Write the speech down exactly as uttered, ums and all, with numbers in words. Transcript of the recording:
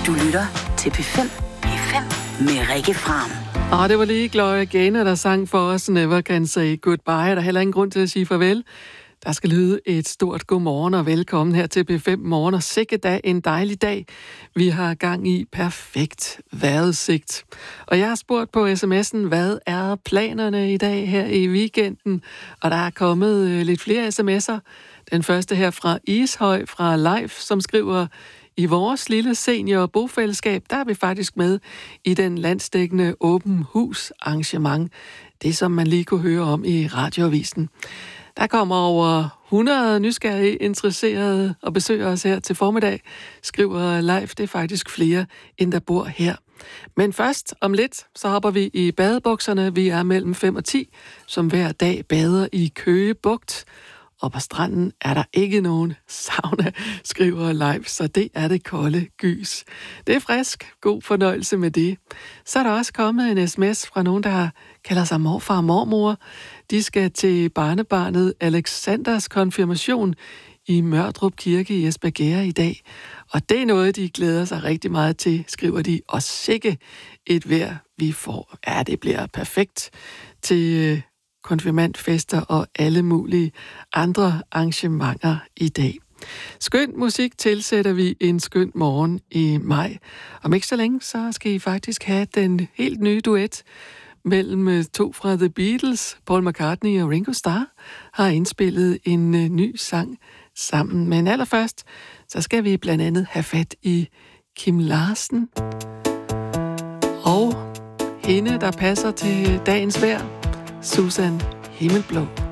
Du lytter til P fem. P fem med Rikke Fram. Og det var lige Gloria Gaynor, der sang for os Never Can Say Goodbye. Der er heller ingen grund til at sige farvel. Der skal lyde et stort godmorgen og velkommen her til P fem Morgen. Og sikke da en dejlig dag. Vi har gang i perfekt vejrudsigt. Og jeg har spurgt på sms'en, hvad er planerne i dag her i weekenden? Og der er kommet lidt flere sms'er. Den første her fra Ishøj, fra Leif, som skriver: i vores lille senior- bofællesskab, der er vi faktisk med i den landsdækkende åben hus arrangement. Det, som man lige kunne høre om i radioavisen. Der kommer over hundrede nysgerrige interesserede og besøger os her til formiddag, skriver Leif. Det er faktisk flere, end der bor her. Men først, om lidt, så hopper vi i badebukserne. Vi er mellem fem og ti, som hver dag bader i Køge Bugt. Og på stranden er der ikke nogen sauna, skriver Leif, så det er det kolde gys. Det er frisk. God fornøjelse med det. Så er der også kommet en sms fra nogen, der kalder sig morfar og mormor. De skal til barnebarnet Alexanders konfirmation i Mørdrup Kirke i Espergærde i dag. Og det er noget, de glæder sig rigtig meget til, skriver de. Og sikke et vejr, vi får. Ja, det bliver perfekt til konfirmandfester og alle mulige andre arrangementer i dag. Skøn musik tilsætter vi en skøn morgen i maj. Om ikke så længe, så skal I faktisk have den helt nye duet mellem to fra The Beatles. Paul McCartney og Ringo Starr har indspillet en ny sang sammen. Men allerførst, så skal vi blandt andet have fat i Kim Larsen. Og hende, der passer til dagens vejr, Susan Himmelblå.